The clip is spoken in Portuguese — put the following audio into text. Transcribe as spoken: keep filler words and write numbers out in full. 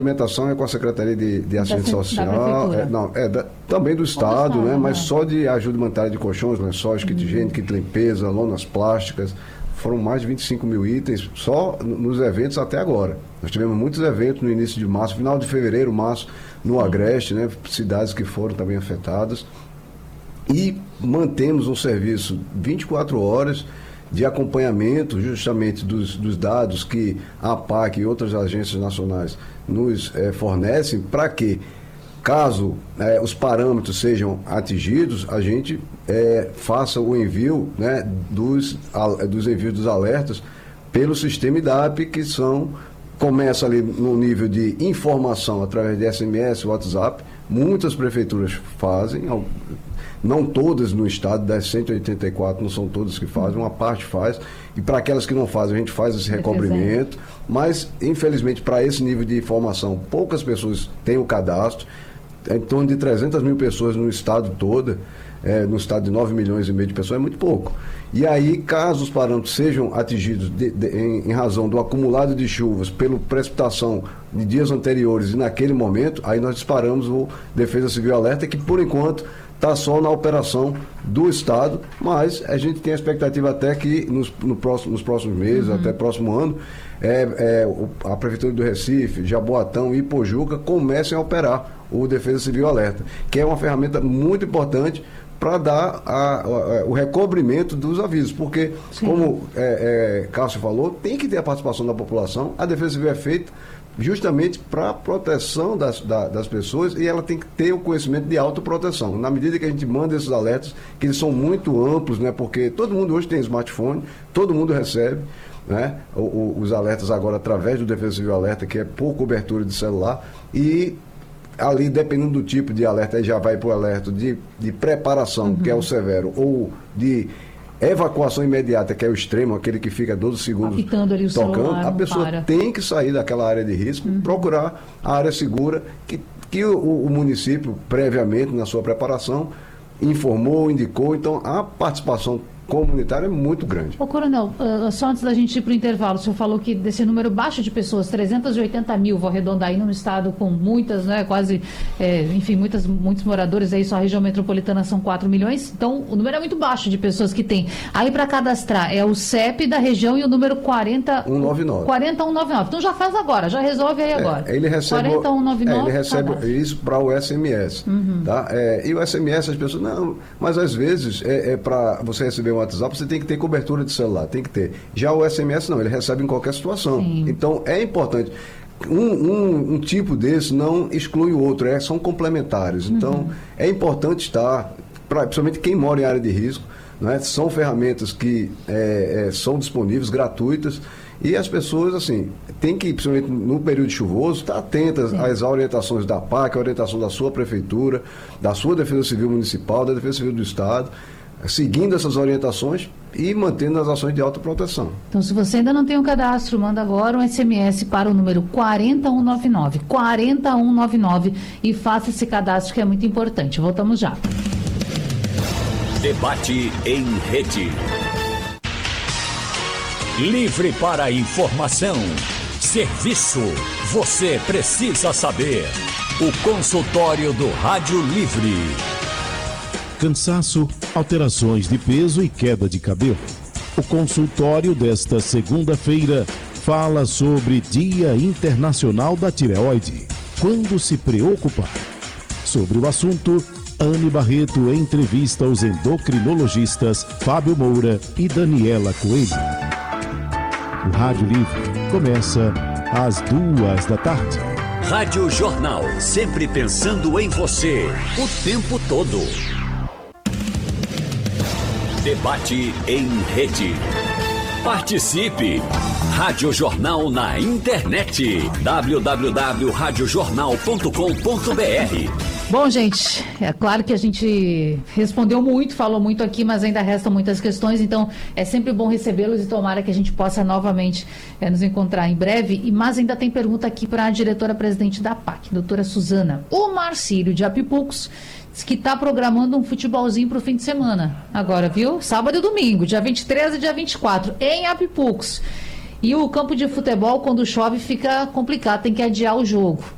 alimentação é com a Secretaria de, de Assistência da, Social, da é, não, é da, também do Estado, do estado né? Mas né? só de ajuda humanitária de colchões, lençóis, kit higiênico, kit limpeza, lonas plásticas, foram mais de vinte e cinco mil itens só nos eventos até agora. Nós tivemos muitos eventos no início de março, final de fevereiro, março, no Agreste, né? Cidades que foram também afetadas. E mantemos um serviço vinte e quatro horas de acompanhamento justamente dos, dos dados que a APAC e outras agências nacionais nos eh, fornecem, para que, caso eh, os parâmetros sejam atingidos, a gente eh, faça o envio, né, dos, a, dos envios dos alertas pelo sistema I D A P, que são, começa ali no nível de informação através de S M S, WhatsApp, muitas prefeituras fazem, não todas no estado, das cento e oitenta e quatro não são todas que fazem, uma parte faz, e para aquelas que não fazem, a gente faz esse recobrimento, mas infelizmente para esse nível de informação, poucas pessoas têm o cadastro, em torno de trezentas mil pessoas no estado todo, é, no estado de nove milhões e meio de pessoas, é muito pouco. E aí, caso os parâmetros sejam atingidos de, de, em, em razão do acumulado de chuvas, pela precipitação de dias anteriores e naquele momento, aí nós disparamos o Defesa Civil Alerta, que por enquanto está só na operação do Estado, mas a gente tem a expectativa até que nos, no próximo, nos próximos meses, uhum. até próximo ano, é, é, o, a Prefeitura do Recife, Jaboatão e Pojuca comecem a operar o Defesa Civil Alerta, que é uma ferramenta muito importante para dar a, a, o recobrimento dos avisos, porque, Sim. como é, é, Cássio falou, tem que ter a participação da população, a Defesa Civil é feita justamente para a proteção das, da, das pessoas, e ela tem que ter o conhecimento de autoproteção. Na medida que a gente manda esses alertas, que eles são muito amplos, né, porque todo mundo hoje tem smartphone, todo mundo recebe, né, o, o, os alertas agora através do Defesa Civil Alerta, que é por cobertura de celular, e ali, dependendo do tipo de alerta, aí já vai para o alerta de, de preparação, uhum. que é o severo, ou de evacuação imediata, que é o extremo, aquele que fica doze segundos apitando ali o tocando, celular, a pessoa para. tem que sair daquela área de risco, uhum. procurar a área segura, que, que o, o município, previamente, na sua preparação, informou, indicou. Então, a participação comunitária é muito grande. Ô, Coronel, uh, só antes da gente ir para o intervalo, o senhor falou que desse número baixo de pessoas, trezentos e oitenta mil, vou arredondar aí, num estado com muitas, né, quase, é, enfim, muitas, muitos moradores aí, só a região metropolitana são quatro milhões, então o número é muito baixo de pessoas que tem. Aí para cadastrar é o C E P da região e o número quarenta cento e noventa e nove. quarenta mil cento e noventa e nove. Então já faz agora, já resolve aí agora. É, ele recebe, quarenta mil cento e noventa e nove, é, ele recebe cadastro. isso para o S M S. Uhum. Tá? É, e o S M S, as pessoas, não, mas às vezes, é, é para você receber um WhatsApp, você tem que ter cobertura de celular, tem que ter. Já o S M S não, ele recebe em qualquer situação. Sim. Então é importante. Um, um, um tipo desse não exclui o outro, é, são complementares. Então uhum. é importante estar, pra, principalmente quem mora em área de risco, né, são ferramentas que é, é, são disponíveis, gratuitas, e as pessoas, assim, tem que, principalmente no período chuvoso, estar atentas Sim. às orientações da APAC, a orientação da sua prefeitura, da sua Defesa Civil Municipal, da Defesa Civil do Estado, seguindo essas orientações e mantendo as ações de autoproteção. Então, se você ainda não tem um cadastro, manda agora um S M S para o número quarenta mil cento e noventa e nove, quarenta mil cento e noventa e nove, e faça esse cadastro, que é muito importante. Voltamos já. Debate em rede. Livre para informação. Serviço. Você precisa saber. O consultório do Rádio Livre. Cansaço, alterações de peso e queda de cabelo. O consultório desta segunda-feira fala sobre Dia Internacional da Tireoide. Quando se preocupar? Sobre o assunto, Anne Barreto entrevista os endocrinologistas Fábio Moura e Daniela Coelho. O Rádio Livre começa às duas da tarde. Rádio Jornal, sempre pensando em você, o tempo todo. Debate em rede. Participe! Rádio Jornal na internet. w w w ponto rádio jornal ponto com ponto b r. Bom, gente, é claro que a gente respondeu muito, falou muito aqui, mas ainda restam muitas questões, então é sempre bom recebê-los e tomara que a gente possa novamente é, nos encontrar em breve. E, mas ainda tem pergunta aqui para a diretora-presidente da APAC, doutora Suzana. O Marcílio de Apipucos diz que está programando um futebolzinho para o fim de semana. Agora, viu? Sábado e domingo, dia vinte e três e dia vinte e quatro, em Apipucos. E o campo de futebol, quando chove, fica complicado, tem que adiar o jogo.